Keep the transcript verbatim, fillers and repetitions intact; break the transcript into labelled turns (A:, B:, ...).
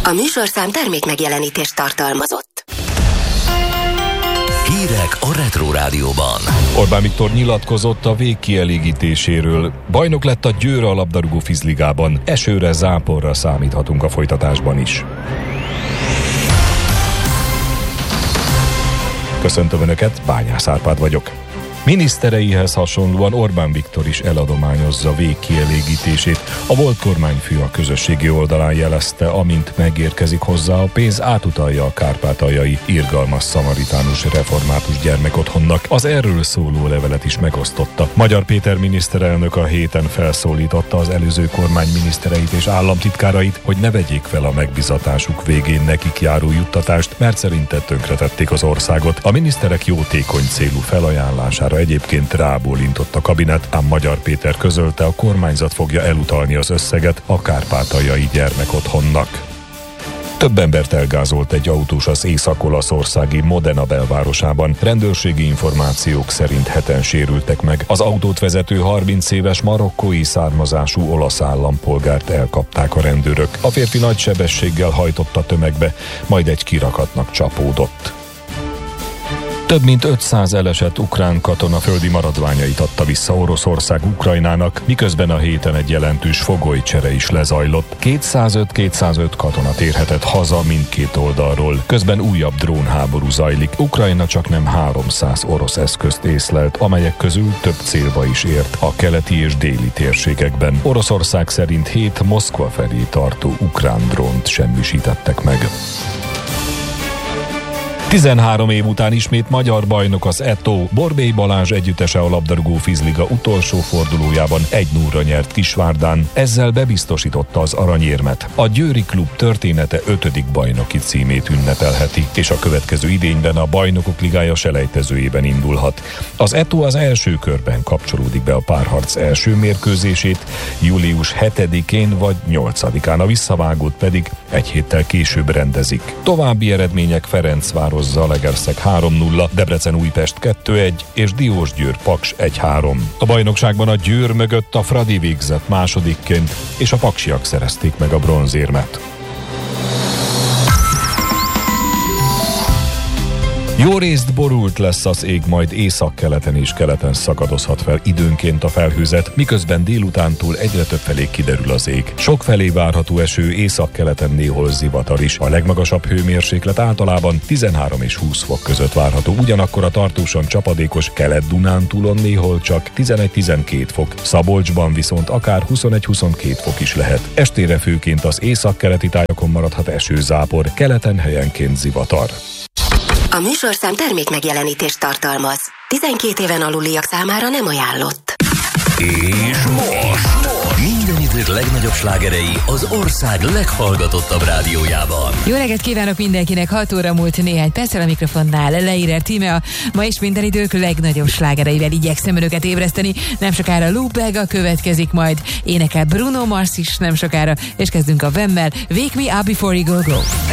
A: A műsorszám termék megjelenítést tartalmazott.
B: Hírek a Retro Rádióban.
C: Orbán Viktor nyilatkozott a végkielégítéséről. Bajnok lett a Győr a labdarúgó vízligában. Esőre, záporra számíthatunk a folytatásban is. Köszöntöm Önöket, Bányász Árpád vagyok. Minisztereihez hasonlóan Orbán Viktor is eladományozza végkielégítését. A volt kormányfő a közösségi oldalán jelezte, amint megérkezik hozzá a pénz, átutalja a kárpátaljai irgalmas szamaritánus református gyermekotthonnak. Az erről szóló levelet is megosztotta. Magyar Péter miniszterelnök a héten felszólította az előző kormány minisztereit és államtitkárait, hogy ne vegyék fel a megbizatásuk végén nekik járó juttatást, mert szerinte tönkretették az országot. A miniszterek jótékony célú felajánlására egyébként rábólintott a kabinet, ám Magyar Péter közölte, a kormányzat fogja elutalni az összeget a kárpátaljai gyermekotthonnak. Több embert elgázolt egy autós az észak-olaszországi Modena belvárosában. Rendőrségi információk szerint heten sérültek meg. Az autót vezető harminc éves marokkói származású olasz állampolgárt elkapták a rendőrök. A férfi nagy sebességgel hajtott a tömegbe, majd egy kirakatnak csapódott. Több mint ötszáz elesett ukrán katona földi maradványait adta vissza Oroszország Ukrajnának, miközben a héten egy jelentős fogolycsere is lezajlott. kétszázöt-kétszázöt katona térhetett haza mindkét oldalról. Közben újabb drónháború zajlik. Ukrajna csak nem háromszáz orosz eszközt észlelt, amelyek közül több célba is ért a keleti és déli térségekben. Oroszország szerint hét Moszkva felé tartó ukrán drónt semmisítettek meg. tizenhárom év után ismét magyar bajnok az é té o. Borbély Balázs együttese a labdarúgó vízliga utolsó fordulójában egy nullra nyert Kisvárdán, ezzel bebiztosította az aranyérmet. A győri klub története ötödik bajnoki címét ünnepelheti, és a következő idényben a Bajnokok Ligája selejtezőjében indulhat. Az é té o az első körben kapcsolódik be a párharc első mérkőzését, július hetedikén vagy nyolcadikán, a visszavágót pedig egy héttel később rendezik. További eredmények: Ferencváros Zalaegerszeg három nulla, Debrecen Újpest kettő egy és Diósgyőr Paks egy három. A bajnokságban a Győr mögött a Fradi végzett másodikként, és a paksiak szerezték meg a bronzérmet. Jó részt borult lesz az ég, majd északkeleten és keleten szakadozhat fel időnként a felhőzet, miközben délutántól egyre több felé kiderül az ég. Sokfelé várható eső, északkeleten néhol zivatar is. A legmagasabb hőmérséklet általában tizenhárom és húsz fok között várható, ugyanakkor a tartósan csapadékos Kelet-Dunántúlon néhol csak tizenegy-tizenkét fok, Szabolcsban viszont akár huszonegy-huszonkét fok is lehet. Estére főként az északkeleti tájakon maradhat esőzápor, keleten helyenként zivatar.
A: A műsorszám termék megjelenítést tartalmaz. tizenkét éven aluliak számára nem ajánlott.
B: És most minden idők legnagyobb slágerei az ország leghallgatottabb rádiójában.
D: Jó reggelt kívánok mindenkinek, hat óra múlt néhány perccel, a mikrofonnál Leirer Tímea. Ma is minden idők legnagyobb slágereivel igyekszem önöket ébreszteni. Nem sokára Lou Bega következik, majd énekel Bruno Mars is nem sokára, és kezdünk a Vemmel. Wake Me Up Before You Go Go.